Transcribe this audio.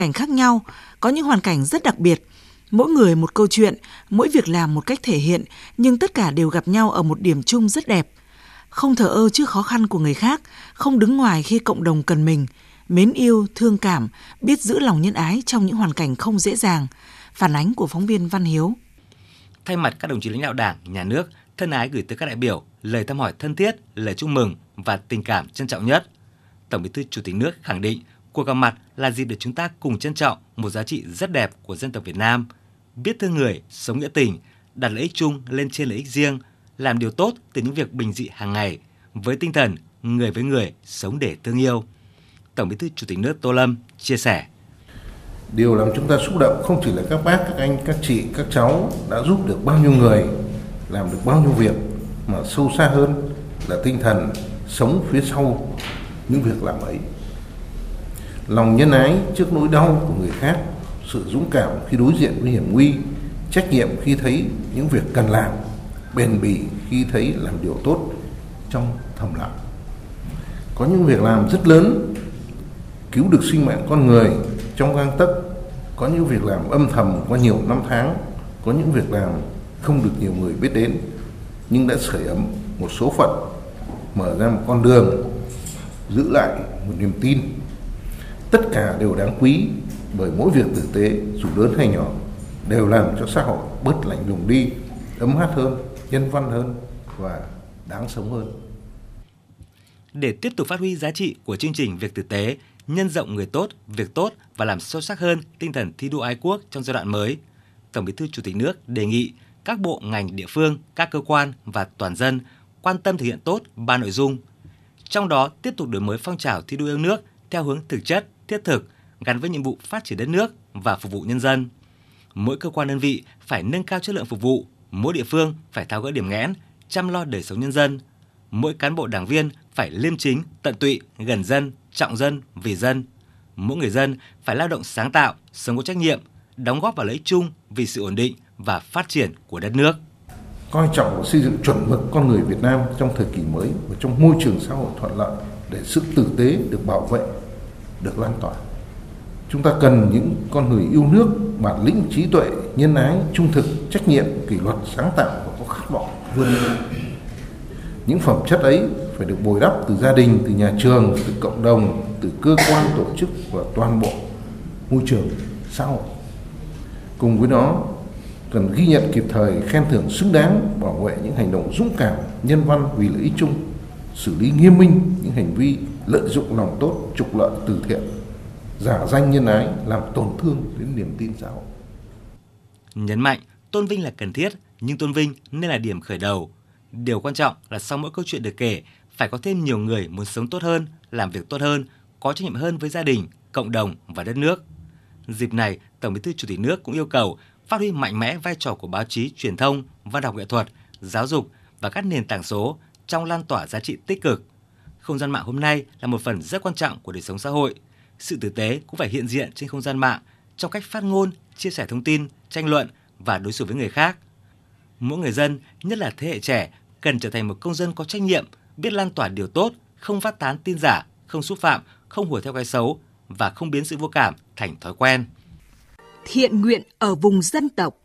cảnh khác nhau, có những hoàn cảnh rất đặc biệt. Mỗi người một câu chuyện, mỗi việc làm một cách thể hiện, nhưng tất cả đều gặp nhau ở một điểm chung rất đẹp. Không thờ ơ trước khó khăn của người khác, không đứng ngoài khi cộng đồng cần mình, mến yêu, thương cảm, biết giữ lòng nhân ái trong những hoàn cảnh không dễ dàng. Phản ánh của phóng viên Văn Hiếu. Thay mặt các đồng chí lãnh đạo Đảng, Nhà nước, thân ái gửi tới các đại biểu lời thăm hỏi thân thiết, lời chúc mừng và tình cảm trân trọng nhất. Tổng Bí thư Chủ tịch nước khẳng định cuộc gặp mặt là dịp để chúng ta cùng trân trọng một giá trị rất đẹp của dân tộc Việt Nam, biết thương người, sống nghĩa tình, đặt lợi ích chung lên trên lợi ích riêng, làm điều tốt từ những việc bình dị hàng ngày, với tinh thần người với người, sống để thương yêu. Tổng Bí thư Chủ tịch nước Tô Lâm chia sẻ. Điều làm chúng ta xúc động không chỉ là các bác, các anh, các chị, các cháu đã giúp được bao nhiêu người, làm được bao nhiêu việc, mà sâu xa hơn là tinh thần sống phía sau những việc làm ấy. Lòng nhân ái trước nỗi đau của người khác, sự dũng cảm khi đối diện với hiểm nguy, trách nhiệm khi thấy những việc cần làm, bền bỉ khi thấy làm điều tốt trong thầm lặng. Có những việc làm rất lớn, cứu được sinh mạng con người trong gang tấc. Có những việc làm âm thầm qua nhiều năm tháng, có những việc làm không được nhiều người biết đến, nhưng đã sưởi ấm một số phận, mở ra một con đường, giữ lại một niềm tin. Tất cả đều đáng quý, bởi mỗi việc tử tế, dù lớn hay nhỏ, đều làm cho xã hội bớt lạnh lùng đi, ấm áp hơn, nhân văn hơn và đáng sống hơn. Để tiếp tục phát huy giá trị của chương trình Việc Tử Tế, nhân rộng người tốt, việc tốt và làm sâu sắc hơn tinh thần thi đua ái quốc trong giai đoạn mới, Tổng Bí thư Chủ tịch nước đề nghị các bộ ngành địa phương, các cơ quan và toàn dân quan tâm thực hiện tốt 3 nội dung. Trong đó, tiếp tục đổi mới phong trào thi đua yêu nước theo hướng thực chất, thiết thực, gắn với nhiệm vụ phát triển đất nước và phục vụ nhân dân. Mỗi cơ quan đơn vị phải nâng cao chất lượng phục vụ, mỗi địa phương phải tháo gỡ điểm nghẽn, chăm lo đời sống nhân dân. Mỗi cán bộ đảng viên phải liêm chính, tận tụy, gần dân, trọng dân, vì dân. Mỗi người dân phải lao động sáng tạo, sống có trách nhiệm, đóng góp vào lợi ích chung vì sự ổn định và phát triển của đất nước. Coi trọng và xây dựng chuẩn mực con người Việt Nam trong thời kỳ mới và trong môi trường xã hội thuận lợi để sự tử tế được bảo vệ, được lan tỏa. Chúng ta cần những con người yêu nước, bản lĩnh, trí tuệ, nhân ái, trung thực, trách nhiệm, kỷ luật, sáng tạo và có khát vọng vươn lên. Những phẩm chất ấy phải được bồi đắp từ gia đình, từ nhà trường, từ cộng đồng, từ cơ quan, tổ chức và toàn bộ môi trường xã hội. Cùng với đó, cần ghi nhận kịp thời, khen thưởng xứng đáng, bảo vệ những hành động dũng cảm, nhân văn vì lợi ích chung, xử lý nghiêm minh những hành vi lợi dụng lòng tốt, trục lợi từ thiện, giả danh nhân ái, làm tổn thương đến niềm tin xã hội. Nhấn mạnh, tôn vinh là cần thiết, nhưng tôn vinh nên là điểm khởi đầu. Điều quan trọng là sau mỗi câu chuyện được kể, phải có thêm nhiều người muốn sống tốt hơn, làm việc tốt hơn, có trách nhiệm hơn với gia đình, cộng đồng và đất nước. Dịp này, Tổng Bí thư Chủ tịch nước cũng yêu cầu phát huy mạnh mẽ vai trò của báo chí, truyền thông, văn học nghệ thuật, giáo dục và các nền tảng số trong lan tỏa giá trị tích cực. Không gian mạng hôm nay là một phần rất quan trọng của đời sống xã hội. Sự tử tế cũng phải hiện diện trên không gian mạng trong cách phát ngôn, chia sẻ thông tin, tranh luận và đối xử với người khác. Mỗi người dân, nhất là thế hệ trẻ, cần trở thành một công dân có trách nhiệm, biết lan tỏa điều tốt, không phát tán tin giả, không xúc phạm, không hùa theo cái xấu và không biến sự vô cảm thành thói quen. Thiện nguyện ở vùng dân tộc.